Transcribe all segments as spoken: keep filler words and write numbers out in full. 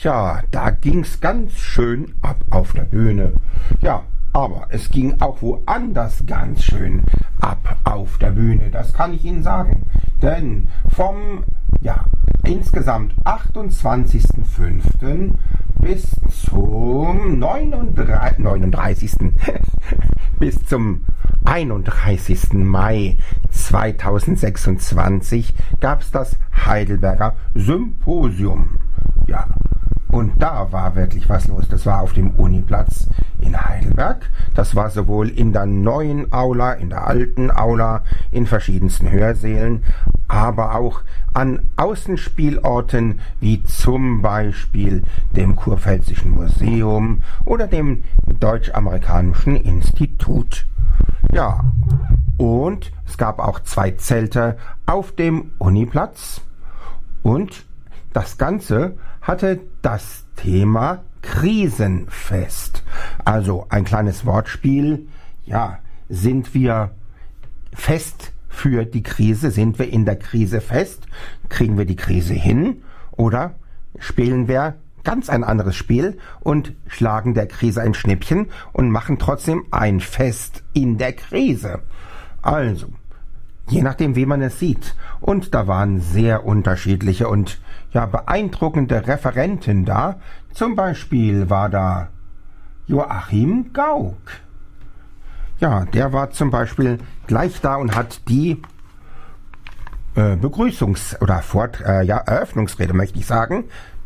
Tja, da ging's ganz schön ab auf der Bühne. Ja, aber es ging auch woanders ganz schön ab auf der Bühne, das kann ich Ihnen sagen. Denn vom, ja, insgesamt achtundzwanzigsten fünften bis zum neununddreißigsten bis zum einunddreißigsten Mai zweitausendsechsundzwanzig gab's das Heidelberger Symposium. Ja, und da war wirklich was los. Das war auf dem Uniplatz in Heidelberg. Das war sowohl in der neuen Aula, in der alten Aula, in verschiedensten Hörsälen, aber auch an Außenspielorten wie zum Beispiel dem Kurpfälzischen Museum oder dem Deutsch-Amerikanischen Institut. Ja, und es gab auch zwei Zelte auf dem Uniplatz und das Ganze hatte das Thema Krisenfest. Also ein kleines Wortspiel. Ja, sind wir fest für die Krise? Sind wir in der Krise fest? Kriegen wir die Krise hin? Oder spielen wir ganz ein anderes Spiel und schlagen der Krise ein Schnippchen und machen trotzdem ein Fest in der Krise? Also, je nachdem, wie man es sieht. Und da waren sehr unterschiedliche und ja beeindruckende Referenten da. Zum Beispiel war da Joachim Gauck. Ja, der war zum Beispiel gleich da und hat die äh, Begrüßungs- oder Fort- äh, ja, Eröffnungsrede, möchte ich sagen,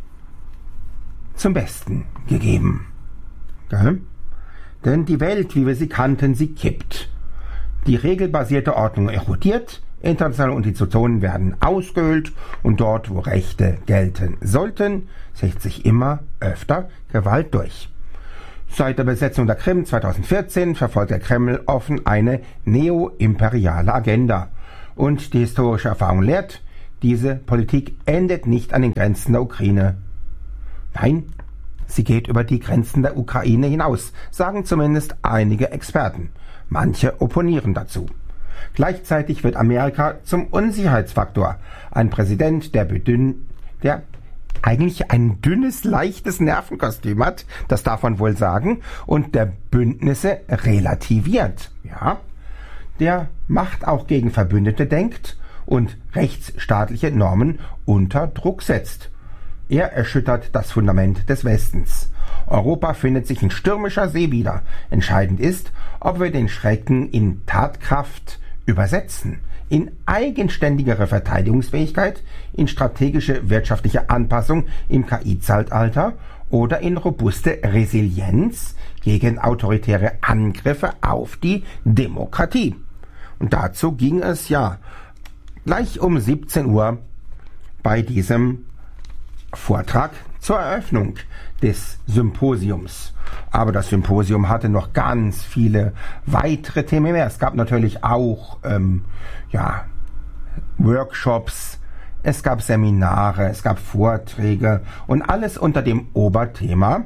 zum Besten gegeben. Gell? Denn die Welt, wie wir sie kannten, sie kippt. Die regelbasierte Ordnung erodiert, internationale Institutionen werden ausgehöhlt und dort, wo Rechte gelten sollten, setzt sich immer öfter Gewalt durch. Seit der Besetzung der Krim zweitausendvierzehn verfolgt der Kreml offen eine neoimperiale Agenda. Und die historische Erfahrung lehrt, diese Politik endet nicht an den Grenzen der Ukraine. Nein, sie geht über die Grenzen der Ukraine hinaus, sagen zumindest einige Experten. Manche opponieren dazu. Gleichzeitig wird Amerika zum Unsicherheitsfaktor. Ein Präsident, der, bedünn, der eigentlich ein dünnes, leichtes Nervenkostüm hat, das darf man wohl sagen, und der Bündnisse relativiert. Ja, der Macht auch gegen Verbündete denkt und rechtsstaatliche Normen unter Druck setzt. Er erschüttert das Fundament des Westens. Europa findet sich in stürmischer See wieder. Entscheidend ist, ob wir den Schrecken in Tatkraft übersetzen, in eigenständigere Verteidigungsfähigkeit, in strategische wirtschaftliche Anpassung im K I-Zeitalter oder in robuste Resilienz gegen autoritäre Angriffe auf die Demokratie. Und dazu ging es ja gleich um siebzehn Uhr bei diesem Vortrag zur Eröffnung des Symposiums. Aber das Symposium hatte noch ganz viele weitere Themen mehr. Es gab natürlich auch ähm, ja, Workshops, es gab Seminare, es gab Vorträge und alles unter dem Oberthema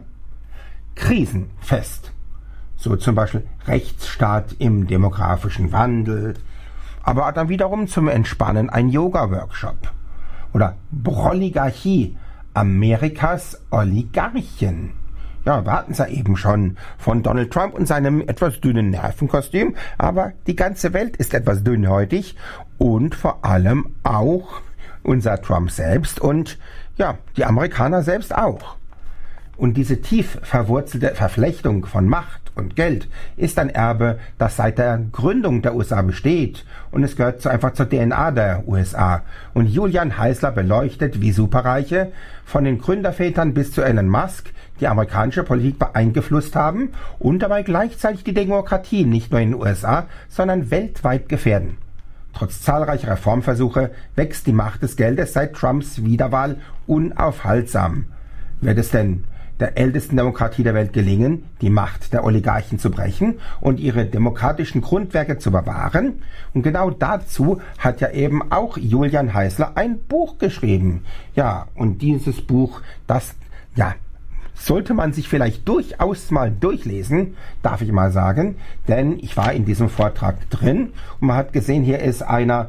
Krisenfest. So zum Beispiel Rechtsstaat im demografischen Wandel, aber dann wiederum zum Entspannen ein Yoga-Workshop. Oder Broligarchie, Amerikas Oligarchen. Ja, wir hatten es ja eben schon von Donald Trump und seinem etwas dünnen Nervenkostüm, aber die ganze Welt ist etwas dünnhäutig und vor allem auch unser Trump selbst und ja, die Amerikaner selbst auch. Und diese tief verwurzelte Verflechtung von Macht und Geld ist ein Erbe, das seit der Gründung der U S A besteht und es gehört so einfach zur D N A der U S A. Und Julian Heißler beleuchtet, wie Superreiche von den Gründervätern bis zu Elon Musk die amerikanische Politik beeinflusst haben und dabei gleichzeitig die Demokratie nicht nur in den U S A, sondern weltweit gefährden. Trotz zahlreicher Reformversuche wächst die Macht des Geldes seit Trumps Wiederwahl unaufhaltsam. Wird es denn der ältesten Demokratie der Welt gelingen, die Macht der Oligarchen zu brechen und ihre demokratischen Grundwerke zu bewahren? Und genau dazu hat ja eben auch Julian Heißler ein Buch geschrieben. Ja, und dieses Buch, das, ja, sollte man sich vielleicht durchaus mal durchlesen, darf ich mal sagen, denn ich war in diesem Vortrag drin und man hat gesehen, hier ist einer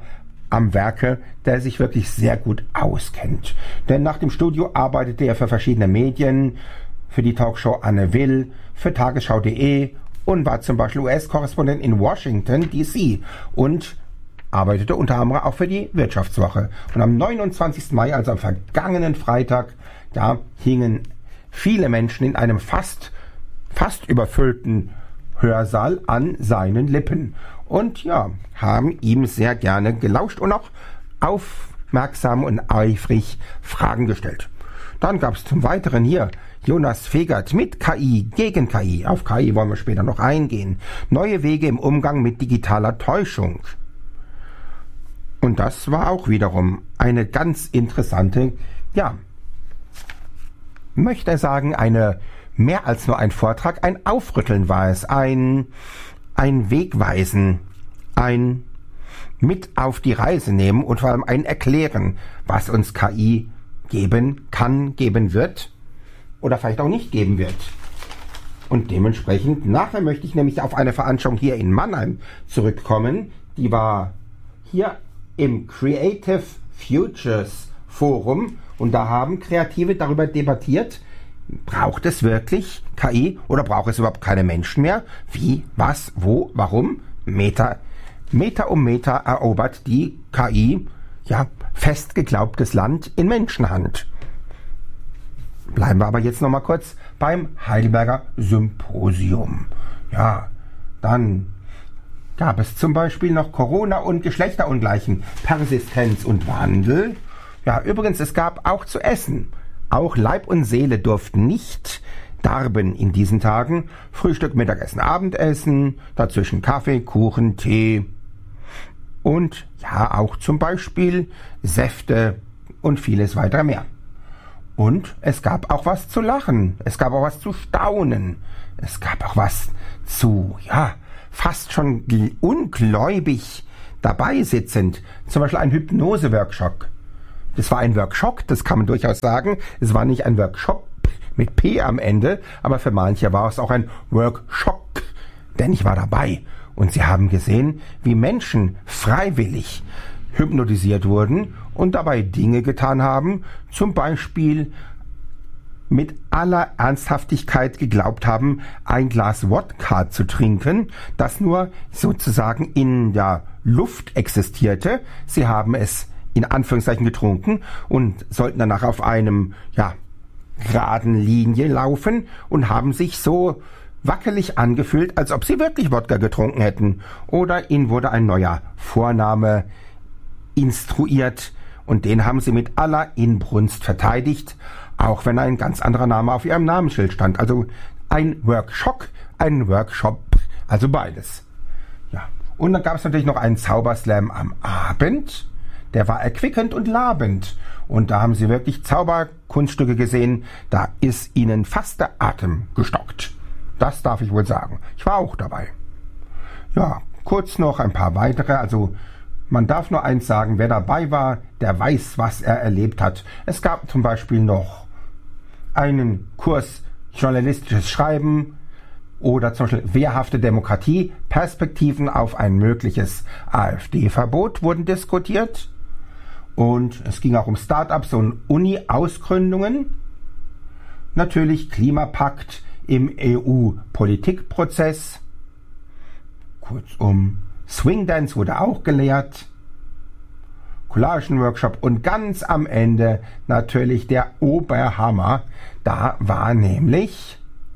am Werke, der sich wirklich sehr gut auskennt. Denn nach dem Studio arbeitete er für verschiedene Medien, für die Talkshow Anne Will, für Tagesschau punkt de und war zum Beispiel U S-Korrespondent in Washington D C und arbeitete unter anderem auch für die Wirtschaftswoche. Und am neunundzwanzigsten Mai, also am vergangenen Freitag, da hingen viele Menschen in einem fast, fast überfüllten Hörsaal an seinen Lippen. Und ja, haben ihm sehr gerne gelauscht und auch aufmerksam und eifrig Fragen gestellt. Dann gab es zum Weiteren hier Jonas Fegert mit K I gegen K I. Auf K I wollen wir später noch eingehen. Neue Wege im Umgang mit digitaler Täuschung. Und das war auch wiederum eine ganz interessante, ja, möchte sagen, eine mehr als nur ein Vortrag, ein Aufrütteln war es, ein, ein Wegweisen, ein mit auf die Reise nehmen und vor allem ein Erklären, was uns K I geben kann, geben wird oder vielleicht auch nicht geben wird. Und dementsprechend, nachher möchte ich nämlich auf eine Veranstaltung hier in Mannheim zurückkommen, die war hier im Creative Futures Forum und da haben Kreative darüber debattiert, braucht es wirklich K I oder braucht es überhaupt keine Menschen mehr? Wie, was, wo, warum? Meter, Meter um Meter erobert die K I, ja, fest geglaubtes Land in Menschenhand. Bleiben wir aber jetzt noch mal kurz beim Heidelberger Symposium. Ja, dann gab es zum Beispiel noch Corona und Geschlechterungleichen, Persistenz und Wandel. Ja, übrigens, es gab auch zu essen. Auch Leib und Seele durften nicht darben in diesen Tagen. Frühstück, Mittagessen, Abendessen, dazwischen Kaffee, Kuchen, Tee und ja, auch zum Beispiel Säfte und vieles weiter mehr. Und es gab auch was zu lachen, es gab auch was zu staunen, es gab auch was zu, ja, fast schon ungläubig dabei sitzend. Zum Beispiel ein Hypnose-Workshop. Das war ein Workshop, das kann man durchaus sagen. Es war nicht ein Workshop mit P am Ende, aber für manche war es auch ein Workshop, denn ich war dabei. Und sie haben gesehen, wie Menschen freiwillig hypnotisiert wurden und dabei Dinge getan haben, zum Beispiel mit aller Ernsthaftigkeit geglaubt haben, ein Glas Wodka zu trinken, das nur sozusagen in der Luft existierte. Sie haben es in Anführungszeichen getrunken und sollten danach auf einem, ja, geraden Linie laufen und haben sich so wackelig angefühlt, als ob sie wirklich Wodka getrunken hätten. Oder ihnen wurde ein neuer Vorname instruiert und den haben sie mit aller Inbrunst verteidigt, auch wenn ein ganz anderer Name auf ihrem Namensschild stand. Also ein Workshop, ein Workshop, also beides. Ja. Und dann gab es natürlich noch einen Zauberslam am Abend, der war erquickend und labend. Und da haben sie wirklich Zauberkunststücke gesehen, da ist ihnen fast der Atem gestockt. Das darf ich wohl sagen. Ich war auch dabei. Ja, kurz noch ein paar weitere, also man darf nur eins sagen, wer dabei war, der weiß, was er erlebt hat. Es gab zum Beispiel noch einen Kurs journalistisches Schreiben oder zum Beispiel wehrhafte Demokratie, Perspektiven auf ein mögliches AfD-Verbot wurden diskutiert. Und es ging auch um Start-ups und Uni-Ausgründungen. Natürlich Klimapakt im E U-Politikprozess. Kurzum, Swingdance wurde auch gelehrt. Collagen-Workshop und ganz am Ende natürlich der Oberhammer. Da war nämlich,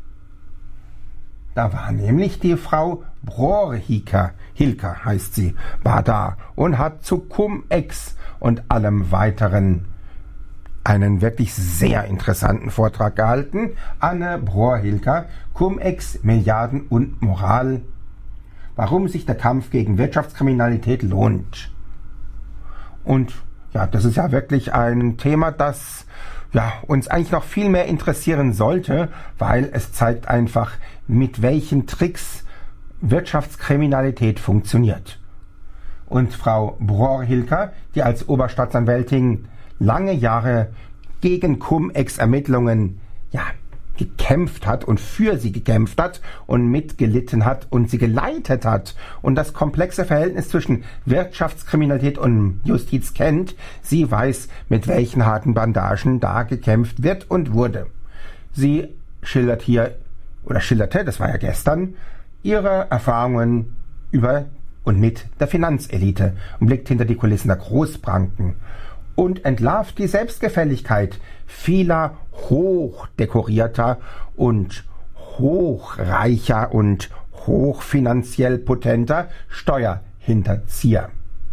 da war nämlich die Frau Brohr-Hilker, Hilker heißt sie, war da und hat zu Cum-Ex und allem weiteren einen wirklich sehr interessanten Vortrag gehalten. Anne Brohr-Hilker, Cum-Ex, Milliarden und Moral. Warum sich der Kampf gegen Wirtschaftskriminalität lohnt. Und ja, das ist ja wirklich ein Thema, das ja, uns eigentlich noch viel mehr interessieren sollte, weil es zeigt einfach, mit welchen Tricks Wirtschaftskriminalität funktioniert. Und Frau Brohr-Hilker, die als Oberstaatsanwältin lange Jahre gegen Cum-Ex-Ermittlungen ja, gekämpft hat und für sie gekämpft hat und mitgelitten hat und sie geleitet hat und das komplexe Verhältnis zwischen Wirtschaftskriminalität und Justiz kennt. Sie weiß, mit welchen harten Bandagen da gekämpft wird und wurde. Sie schildert hier, oder schilderte, das war ja gestern, ihre Erfahrungen über und mit der Finanzelite und blickt hinter die Kulissen der Großbanken und entlarvt die Selbstgefälligkeit vieler hochdekorierter und hochreicher und hochfinanziell potenter Steuerhinterzieher.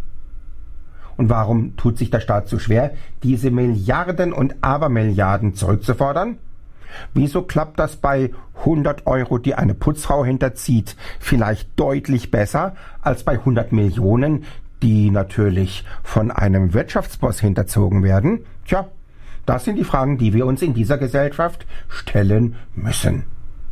Und warum tut sich der Staat so schwer, diese Milliarden und Abermilliarden zurückzufordern? Wieso klappt das bei hundert Euro, die eine Putzfrau hinterzieht, vielleicht deutlich besser als bei hundert Millionen, die natürlich von einem Wirtschaftsboss hinterzogen werden? Tja, das sind die Fragen, die wir uns in dieser Gesellschaft stellen müssen.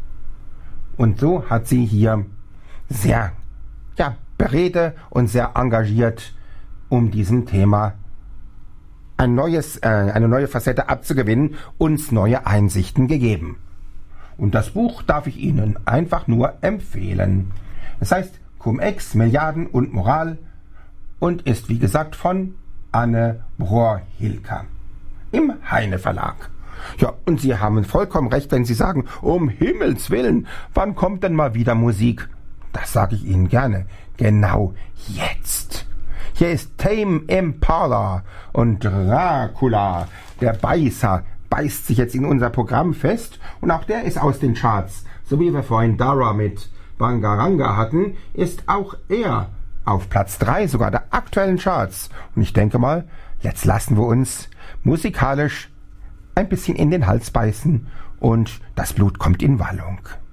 Und so hat sie hier sehr, ja, berede und sehr engagiert, um diesem Thema ein neues, äh, eine neue Facette abzugewinnen, uns neue Einsichten gegeben. Und das Buch darf ich Ihnen einfach nur empfehlen. Es heißt Cum-Ex, Milliarden und Moral und ist, wie gesagt, von Anne Brohr-Hilker im Heine Verlag. Ja, und Sie haben vollkommen recht, wenn Sie sagen, um Himmels Willen, wann kommt denn mal wieder Musik? Das sage ich Ihnen gerne. Genau jetzt. Hier ist Tame Impala und Dracula, der Beißer, beißt sich jetzt in unser Programm fest und auch der ist aus den Charts. So wie wir vorhin Dara mit Bangaranga hatten, ist auch er auf Platz drei sogar der aktuellen Charts. Und ich denke mal, jetzt lassen wir uns musikalisch ein bisschen in den Hals beißen und das Blut kommt in Wallung.